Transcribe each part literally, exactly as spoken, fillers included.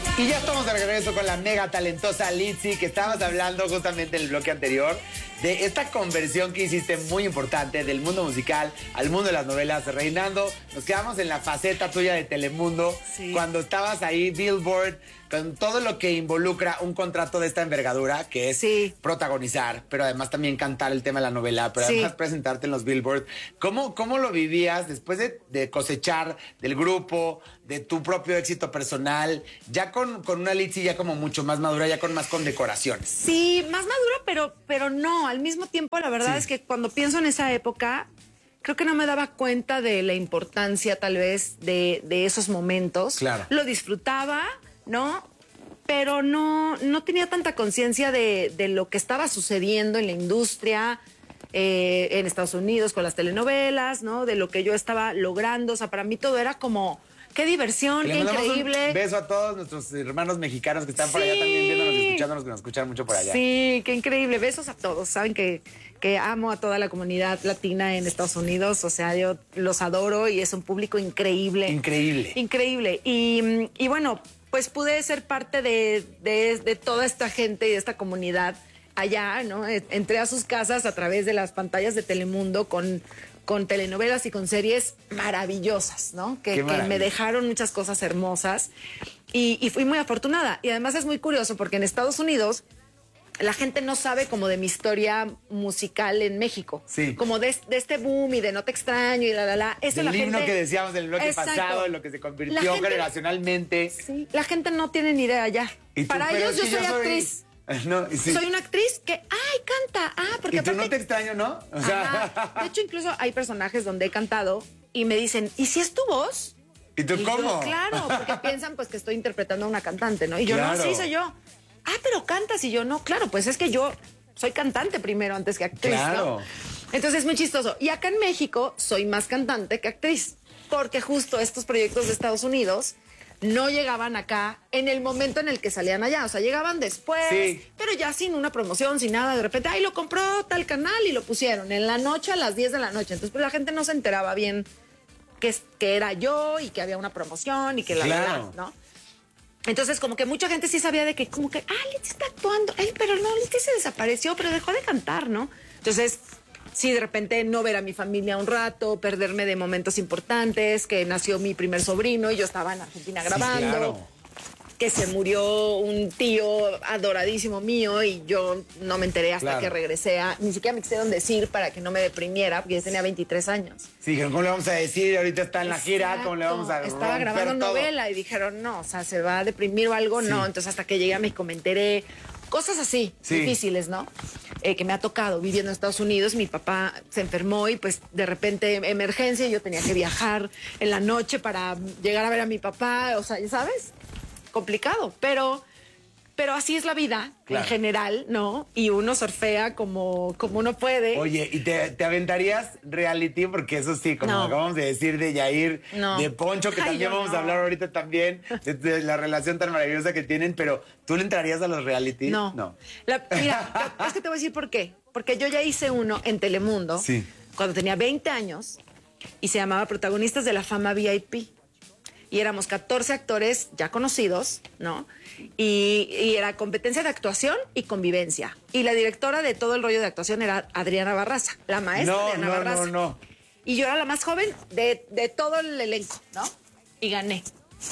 Y ya estamos de regreso con la mega talentosa Litzy, que estabas hablando justamente en el bloque anterior de esta conversión que hiciste muy importante del mundo musical al mundo de las novelas. Reinando, nos quedamos en la faceta tuya de Telemundo, sí, cuando estabas ahí, Billboard, con todo lo que involucra un contrato de esta envergadura, que es sí. protagonizar, pero además también cantar el tema de la novela, pero sí. además presentarte en los Billboard. ¿Cómo, cómo lo vivías después de, de cosechar del grupo, de tu propio éxito personal, ya con, con una Litzy ya como mucho más madura, ya con más condecoraciones? Sí, más madura, pero, pero no, al mismo tiempo la verdad sí. es que cuando pienso en esa época, creo que no me daba cuenta de la importancia tal vez de, de esos momentos. Claro. Lo disfrutaba, ¿no? Pero no, no tenía tanta conciencia de, de lo que estaba sucediendo en la industria, eh, en Estados Unidos con las telenovelas, ¿no? De lo que yo estaba logrando. O sea, para mí todo era como, qué diversión, qué increíble. Un beso a todos nuestros hermanos mexicanos que están sí. por allá también viéndonos y escuchándonos, que nos escuchan mucho por allá. Sí, qué increíble. Besos a todos. Saben que, que amo a toda la comunidad latina en Estados Unidos. O sea, yo los adoro y es un público increíble. Increíble. Increíble. Y, y bueno, pues pude ser parte de, de, de toda esta gente y de esta comunidad allá, ¿no? Entré a sus casas a través de las pantallas de Telemundo con, con telenovelas y con series maravillosas, ¿no? Que, que me dejaron muchas cosas hermosas y, y fui muy afortunada. Y además es muy curioso porque en Estados Unidos la gente no sabe como de mi historia musical en México. Sí. Como de, de este boom y de No te extraño y la, la, la. Eso del la himno gente... que decíamos del bloque Exacto. pasado, en lo que se convirtió gente... generacionalmente. Sí, la gente no tiene ni idea ya. Para ellos yo soy, yo soy actriz. No, sí. Soy una actriz que, ay, canta. Ah, porque y tú aparte... no te extraño, ¿no? O sea... Ajá. De hecho, incluso hay personajes donde he cantado y me dicen, ¿y si es tu voz? ¿Y tú y cómo? Yo, claro, porque piensan pues que estoy interpretando a una cantante, ¿no? Y yo, claro. no, sí, soy yo. Ah, pero cantas. Y yo, no, claro, pues es que yo soy cantante primero antes que actriz, claro. ¿no? Entonces es muy chistoso. Y acá en México soy más cantante que actriz, porque justo estos proyectos de Estados Unidos no llegaban acá en el momento en el que salían allá. O sea, llegaban después, sí. pero ya sin una promoción, sin nada. De repente, ay, lo compró tal canal y lo pusieron en la noche a las diez de la noche. Entonces, pues la gente no se enteraba bien que, que era yo y que había una promoción y que la verdad, claro. ¿no? Entonces, como que mucha gente sí sabía de que, como que, ah, Litzy está actuando. Ay, pero no, Litzy se desapareció, pero dejó de cantar, ¿no? Entonces, sí, de repente no ver a mi familia un rato, perderme de momentos importantes, que nació mi primer sobrino y yo estaba en Argentina grabando. Sí, claro. Que se murió un tío adoradísimo mío y yo no me enteré hasta claro. que regresé a... Ni siquiera me quisieron decir para que no me deprimiera, porque yo tenía veintitrés años. Sí, dijeron, ¿cómo le vamos a decir? Ahorita está en la Exacto. gira, ¿cómo le vamos a Estaba grabando todo? novela y dijeron, no, o sea, ¿se va a deprimir o algo? Sí. No, entonces hasta que llegué a México me enteré. Cosas así, sí. difíciles, ¿no? Eh, que me ha tocado viviendo en Estados Unidos. Mi papá se enfermó y pues de repente emergencia y yo tenía que viajar en la noche para llegar a ver a mi papá. O sea, ¿sabes? Complicado, pero, pero así es la vida claro. en general, ¿no? Y uno surfea como, como uno puede. Oye, ¿y te, te aventarías reality? Porque eso sí, como no. acabamos de decir de Yair, no. de Poncho, que Ay, también vamos no. a hablar ahorita también, de, de la relación tan maravillosa que tienen, pero ¿tú le entrarías a los reality? No. No. La, mira, es que te voy a decir por qué. Porque yo ya hice uno en Telemundo sí. cuando tenía veinte años y se llamaba Protagonistas de la Fama V I P. Y éramos catorce actores ya conocidos, ¿no? Y, y era competencia de actuación y convivencia. Y la directora de todo el rollo de actuación era Adriana Barraza, la maestra no, Adriana no, Barraza. No, no, no. Y yo era la más joven de, de todo el elenco, ¿no? Y gané.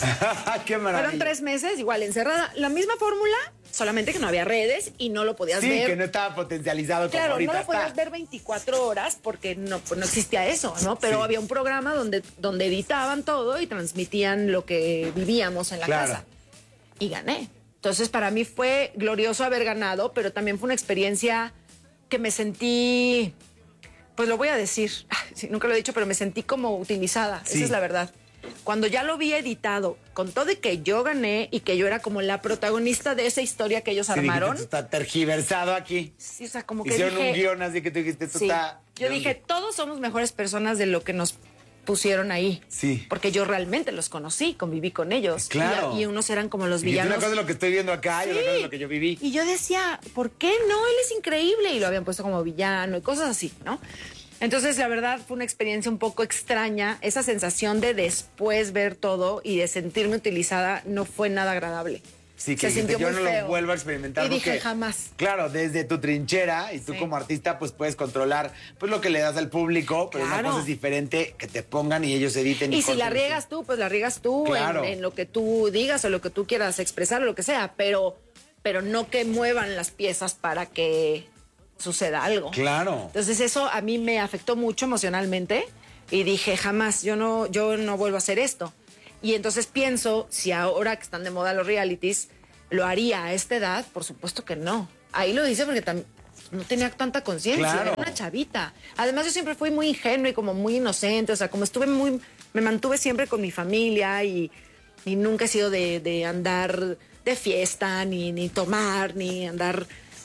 ¡Qué maravilla! Fueron tres meses, igual, encerrada. La misma fórmula, solamente que no había redes y no lo podías sí, ver. Sí, que no estaba potencializado claro, como ahorita no lo podías está. ver veinticuatro horas porque no, pues no existía eso, ¿no? Pero sí. había un programa donde, donde editaban todo y transmitían lo que vivíamos en la claro. casa. Y gané. Entonces, para mí fue glorioso haber ganado, pero también fue una experiencia que me sentí, pues lo voy a decir, sí, nunca lo he dicho, pero me sentí como utilizada. Sí. Esa es la verdad. Cuando ya lo vi editado, con todo de que yo gané y que yo era como la protagonista de esa historia que ellos sí, armaron. Dijiste, está tergiversado aquí. Sí, o sea, como que hicieron dije, un guión así que tú dijiste, esto sí, está... Yo dije, todos somos mejores personas de lo que nos pusieron ahí. Sí. Porque yo realmente los conocí, conviví con ellos. Claro. Y, y unos eran como los y villanos. Una cosa es lo que estoy viendo acá sí. y otra cosa es lo que yo viví. Y yo decía, ¿por qué no? Él es increíble. Y lo habían puesto como villano y cosas así, ¿no? Entonces, la verdad, fue una experiencia un poco extraña. Esa sensación de después ver todo y de sentirme utilizada no fue nada agradable. Sí, que Se dijiste, sintió yo muy no feo. lo vuelvo a experimentar. Y dije, porque, jamás. Claro, desde tu trinchera y tú Sí. como artista pues puedes controlar pues lo que le das al público, pero Claro. una cosa es diferente que te pongan y ellos editen. Y si la corten. riegas tú, pues la riegas tú Claro. en, en lo que tú digas o lo que tú quieras expresar o lo que sea, pero, pero no que muevan las piezas para que suceda algo. Claro. Entonces eso a mí me afectó mucho emocionalmente y dije, jamás, yo no, yo no vuelvo a hacer esto. Y entonces pienso, si ahora que están de moda los realities, ¿lo haría a esta edad? Por supuesto que no. Ahí lo dice porque tam- no tenía tanta conciencia, Claro. era una chavita. Además yo siempre fui muy ingenua y como muy inocente, o sea, como estuve muy, me mantuve siempre con mi familia y, y nunca he sido de, de andar de fiesta, ni, ni tomar, ni andar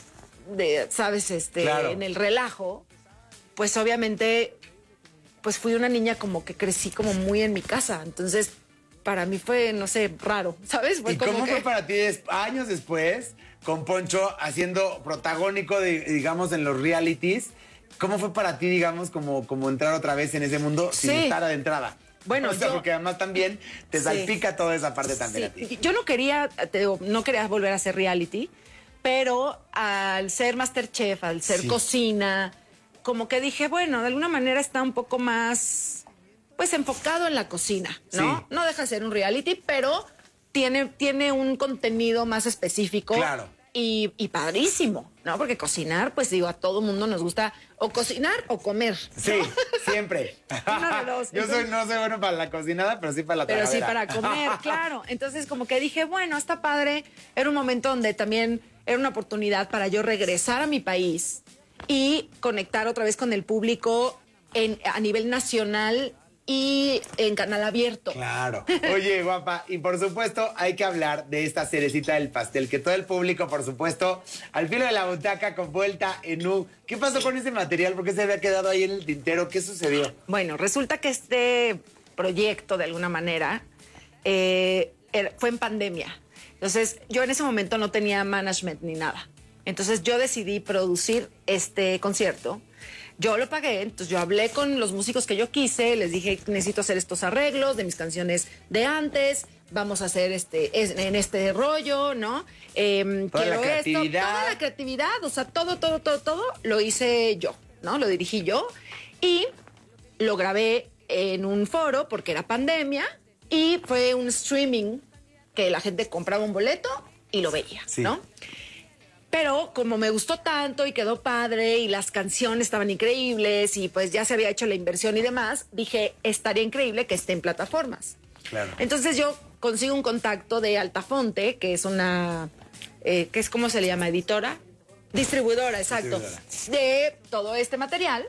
de, ¿sabes? Este, Claro. en el relajo. Pues obviamente, pues fui una niña como que crecí como muy en mi casa. Entonces, para mí fue, no sé, raro, ¿sabes? Fue ¿Y como cómo que- fue para ti des- años después con Poncho haciendo protagónico, de, digamos, en los realities? ¿Cómo fue para ti, digamos, como, como entrar otra vez en ese mundo sin Sí. estar de entrada? Bueno, o sea, yo- porque además también te Sí. salpica toda esa parte también Sí, a ti. yo no quería, te digo, no quería volver a hacer reality, pero al ser Masterchef, al ser Sí. cocina, como que dije, bueno, de alguna manera está un poco más, pues, enfocado en la cocina, ¿no? Sí. No deja de ser un reality, pero tiene, tiene un contenido más específico. Claro. Y, y padrísimo, ¿no? Porque cocinar, pues digo, a todo mundo nos gusta o cocinar o comer. ¿no? Sí, siempre. Uno de dos. Yo soy, Entonces- no soy bueno para la cocinada, pero sí para la Pero sí tragadera. para comer, claro. Entonces como que dije, bueno, está padre. Era un momento donde también era una oportunidad para yo regresar a mi país y conectar otra vez con el público en, a nivel nacional y en canal abierto. Claro. Oye, guapa, y por supuesto hay que hablar de esta cerecita del pastel, que todo el público, por supuesto, al filo de la butaca con vuelta en U. ¿Qué pasó con ese material? ¿Por qué se había quedado ahí en el tintero? ¿Qué sucedió? Bueno, resulta que este proyecto, de alguna manera, eh, era- fue en pandemia. Entonces, yo en ese momento no tenía management ni nada. Entonces, yo decidí producir este concierto. Yo lo pagué, entonces yo hablé con los músicos que yo quise, les dije, necesito hacer estos arreglos de mis canciones de antes, vamos a hacer este es- en este rollo, ¿no? Em, Toda la quiero esto, creatividad. toda la creatividad, o sea, todo, todo, todo, todo lo hice yo, ¿no? Lo dirigí yo y lo grabé en un foro porque era pandemia y fue un streaming que la gente compraba un boleto y lo veía, Sí. ¿no? Pero como me gustó tanto y quedó padre y las canciones estaban increíbles y pues ya se había hecho la inversión y demás, dije, estaría increíble que esté en plataformas. Claro. Entonces yo consigo un contacto de Altafonte, que es una, eh, que es ¿cómo se le llama? Editora, distribuidora, exacto, Distribuidora. de todo este material.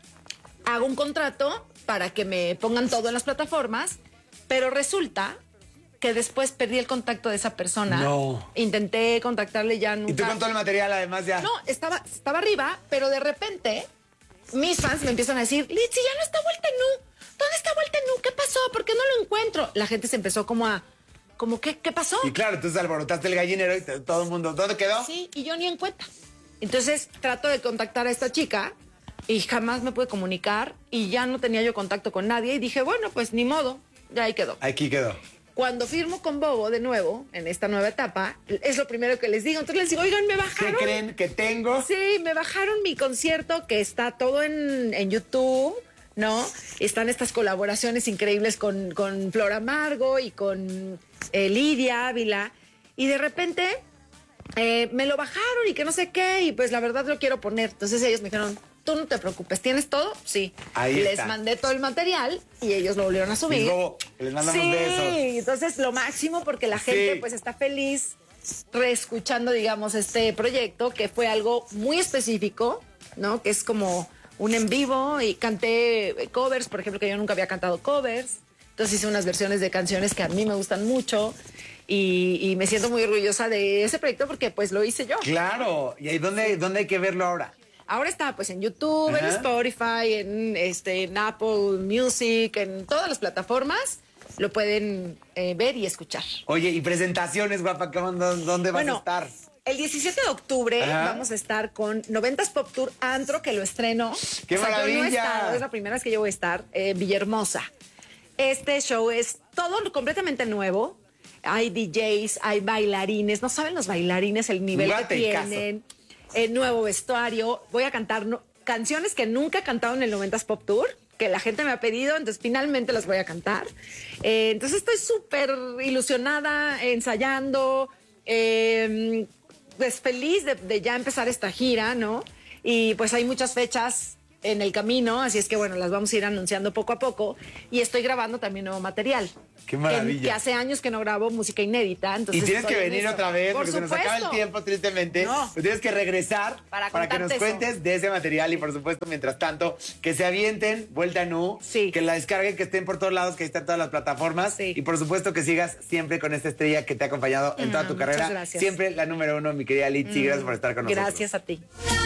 Hago un contrato para que me pongan todo en las plataformas, pero resulta que después perdí el contacto de esa persona. No. Intenté contactarle ya nunca. Y tú con todo el material, además, ya. No, estaba, estaba arriba, pero de repente mis fans me empiezan a decir, Litzy, ya no está vuelta en U. ¿Dónde está vuelta en U? ¿Qué pasó? ¿Por qué no lo encuentro? La gente se empezó como a, como, ¿qué, qué pasó? Y claro, entonces alborotaste el gallinero y te- todo el mundo, ¿dónde quedó? Sí, y yo ni en cuenta. Entonces trato de contactar a esta chica y jamás me pude comunicar y ya no tenía yo contacto con nadie y dije, bueno, pues ni modo, ya ahí quedó. Aquí quedó. Cuando firmo con Bobo de nuevo, en esta nueva etapa, es lo primero que les digo. Entonces les digo, oigan, me ¿Qué bajaron. creen que tengo? Sí, me bajaron mi concierto que está todo en, en YouTube, ¿no? Están estas colaboraciones increíbles con, con Flor Amargo y con eh, Lidia Ávila. Y de repente eh, me lo bajaron y que no sé qué, y pues la verdad lo quiero poner. Entonces ellos me dijeron, tú no te preocupes, ¿tienes todo? Sí. Ahí Les está. mandé todo el material y ellos lo volvieron a subir. Mis Bobo, les mandamos sí, besos. entonces lo máximo porque la gente Sí. pues está feliz reescuchando, digamos, este proyecto que fue algo muy específico, ¿no? Que es como un en vivo y canté covers, por ejemplo, que yo nunca había cantado covers. Entonces hice unas versiones de canciones que a mí me gustan mucho y, y me siento muy orgullosa de ese proyecto porque pues lo hice yo. Claro. ¿Y ahí dónde, dónde hay que verlo ahora? Ahora está pues en YouTube, en Ajá. Spotify, en, este, en Apple Music, en todas las plataformas. Lo pueden eh, ver y escuchar. Oye, ¿y presentaciones, guapa? ¿Cómo- ¿Dónde vas Bueno, a estar? El diecisiete de octubre Ajá. vamos a estar con noventas Pop Tour Antro, que lo estreno. ¡Qué o sea, maravilla! Yo no he estado, es la primera vez que yo voy a estar en Villahermosa. Este show es todo completamente nuevo. Hay D Js, hay bailarines. No saben los bailarines el nivel que Guatecazo. tienen. El nuevo vestuario. Voy a cantar no, canciones que nunca he cantado en el noventas Pop Tour, que la gente me ha pedido, entonces finalmente las voy a cantar. Eh, entonces estoy súper ilusionada, ensayando, eh, pues feliz de, de ya empezar esta gira, ¿no? Y pues hay muchas fechas en el camino, así es que bueno, las vamos a ir anunciando poco a poco. Y estoy grabando también nuevo material. ¡Qué maravilla! Que, que hace años que no grabo música inédita. Entonces Y tienes que estoy en venir eso. otra vez, Por porque se nos acaba el supuesto. tiempo, tristemente. No. Pero tienes que regresar Para para, que nos contarte eso. cuentes de ese material. Y por supuesto, mientras tanto, que se avienten, Vuelta a Nu, Sí. que la descarguen, que estén por todos lados, que estén todas las plataformas. Sí. Y por supuesto que sigas siempre con esta estrella que te ha acompañado en toda tu muchas carrera. gracias. Siempre la número uno, mi querida Litzy. Gracias por estar con nosotros. Gracias a ti.